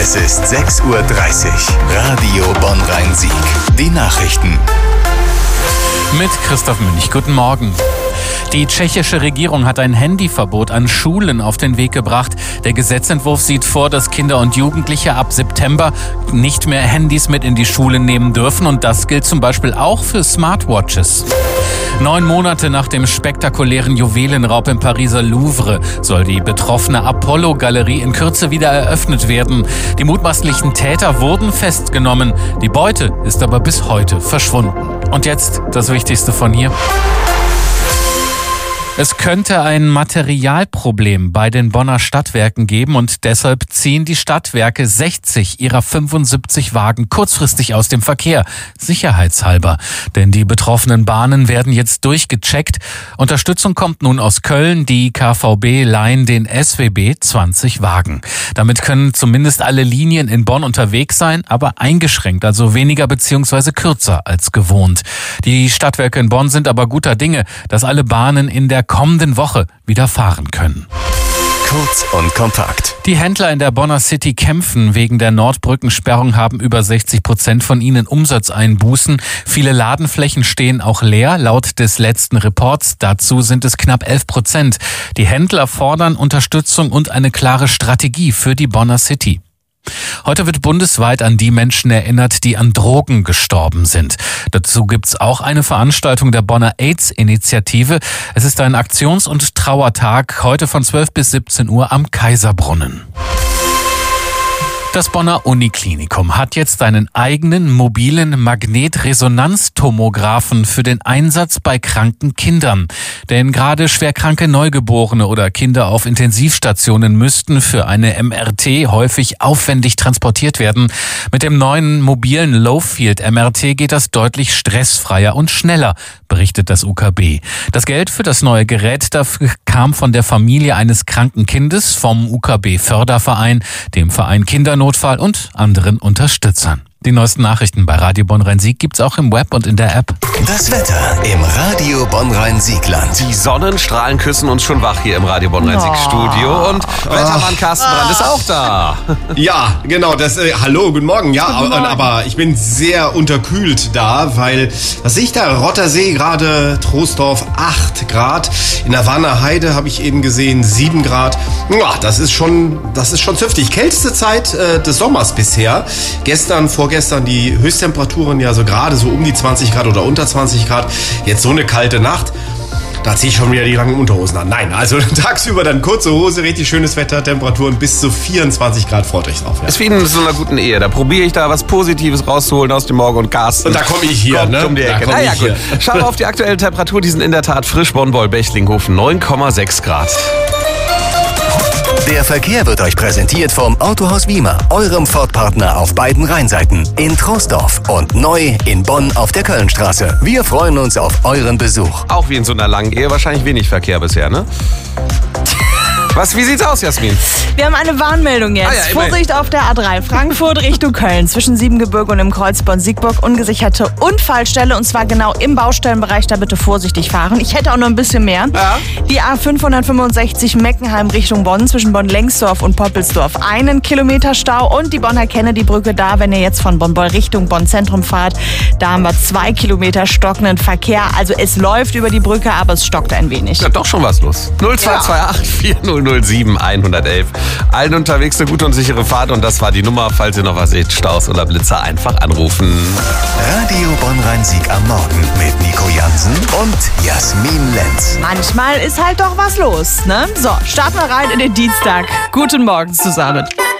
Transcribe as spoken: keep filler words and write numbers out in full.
Es ist sechs Uhr dreißig. Radio Bonn-Rhein-Sieg. Die Nachrichten. Mit Christoph Münch. Guten Morgen. Die tschechische Regierung hat ein Handyverbot an Schulen auf den Weg gebracht. Der Gesetzentwurf sieht vor, dass Kinder und Jugendliche ab September nicht mehr Handys mit in die Schulen nehmen dürfen. Und das gilt zum Beispiel auch für Smartwatches. Neun Monate nach dem spektakulären Juwelenraub im Pariser Louvre soll die betroffene Apollo-Galerie in Kürze wieder eröffnet werden. Die mutmaßlichen Täter wurden festgenommen. Die Beute ist aber bis heute verschwunden. Und jetzt das Wichtigste von hier. Es könnte ein Materialproblem bei den Bonner Stadtwerken geben und deshalb ziehen die Stadtwerke sechzig ihrer fünfundsiebzig Wagen kurzfristig aus dem Verkehr, sicherheitshalber. Denn die betroffenen Bahnen werden jetzt durchgecheckt. Unterstützung kommt nun aus Köln. Die K V B leihen den S W B zwanzig Wagen. Damit können zumindest alle Linien in Bonn unterwegs sein, aber eingeschränkt, also weniger bzw. kürzer als gewohnt. Die Stadtwerke in Bonn sind aber guter Dinge, dass alle Bahnen in der kommenden Woche wieder fahren können. Kurz und kompakt. Die Händler in der Bonner City kämpfen. Wegen der Nordbrückensperrung haben über sechzig Prozent von ihnen Umsatzeinbußen. Viele Ladenflächen stehen auch leer. Laut des letzten Reports dazu sind es knapp elf Prozent. Die Händler fordern Unterstützung und eine klare Strategie für die Bonner City. Heute wird bundesweit an die Menschen erinnert, die an Drogen gestorben sind. Dazu gibt's auch eine Veranstaltung der Bonner AIDS-Initiative. Es ist ein Aktions- und Trauertag, heute von zwölf bis siebzehn Uhr am Kaiserbrunnen. Das Bonner Uniklinikum hat jetzt einen eigenen mobilen Magnetresonanztomographen für den Einsatz bei kranken Kindern. Denn gerade schwerkranke Neugeborene oder Kinder auf Intensivstationen müssten für eine M R T häufig aufwendig transportiert werden. Mit dem neuen mobilen Low-Field-M R T geht das deutlich stressfreier und schneller, berichtet das U K B. Das Geld für das neue Gerät dafür kam von der Familie eines kranken Kindes, vom U K B-Förderverein, dem Verein Kindernotfall und anderen Unterstützern. Die neuesten Nachrichten bei Radio Bonn-Rhein-Sieg gibt's auch im Web und in der App. Das Wetter im Radio Bonn-Rhein-Siegland. Die Sonnenstrahlen küssen uns schon wach hier im Radio Bonn-Rhein-Sieg-Studio. Und Wettermann Carsten Brandt ist auch da. Ja, genau. Das, äh, hallo, guten Morgen. Ja, guten Morgen. Aber ich bin sehr unterkühlt da, weil, was sehe ich da? Rottersee gerade, Troisdorf acht Grad. In der Warner Heide habe ich eben gesehen sieben Grad. Ja, das ist schon, das ist schon zünftig. Kälteste Zeit äh, des Sommers bisher. Gestern, vorgestern die Höchsttemperaturen ja so gerade so um die zwanzig Grad oder unter zwanzig Grad. Jetzt so eine kalte Nacht. Da ziehe ich schon wieder die langen Unterhosen an. Nein, also tagsüber dann kurze Hose, richtig schönes Wetter, Temperaturen bis zu vierundzwanzig Grad, freut euch drauf. Ja. Ist wie in so einer guten Ehe. Da probiere ich da was Positives rauszuholen aus dem Morgen und Carsten. Und da komme ich hier, ne? Um die Ecke. Da naja, ich gut. hier. Schauen wir auf die aktuelle Temperatur. Die sind in der Tat frisch. Bonn-Boll-Bechlinghofen neun Komma sechs Grad. Der Verkehr wird euch präsentiert vom Autohaus Wiemer, eurem Ford-Partner auf beiden Rheinseiten, in Troisdorf und neu in Bonn auf der Kölnstraße. Wir freuen uns auf euren Besuch. Auch wie in so einer langen Ehe, wahrscheinlich wenig Verkehr bisher, ne? Was, wie sieht's aus, Jasmin? Wir haben eine Warnmeldung jetzt. Ah ja, Vorsicht auf der A drei, Frankfurt Richtung Köln. Zwischen Siebengebirge und dem Kreuz Bonn-Siegburg ungesicherte Unfallstelle. Und zwar genau im Baustellenbereich. Da bitte vorsichtig fahren. Ich hätte auch noch ein bisschen mehr. Ja. Die A fünfhundertfünfundsechzig Meckenheim Richtung Bonn. Zwischen Bonn-Lengsdorf und Poppelsdorf. Einen Kilometer Stau. Und die Bonner Kennedy-Brücke da, wenn ihr jetzt von Bonn-Boll Richtung Bonn-Zentrum fahrt. Da haben wir zwei Kilometer stockenden Verkehr. Also es läuft über die Brücke, aber es stockt ein wenig. Ja, doch schon was los. null zwei zwei acht vier null null sieben eins eins eins. Allen unterwegs eine gute und sichere Fahrt. Und das war die Nummer. Falls ihr noch was seht, Staus oder Blitzer, einfach anrufen. Radio Bonn-Rhein-Sieg am Morgen mit Nico Jansen und Jasmin Lenz. Manchmal ist halt doch was los, ne? So, starten wir rein in den Dienstag. Guten Morgen zusammen.